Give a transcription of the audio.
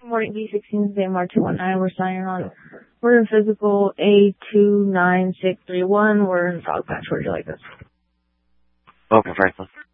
Morning B16 Mar 219. We're signing on. We're in physical A29631. We're in Frog Patch. Where'd you like this? Okay, Franklin.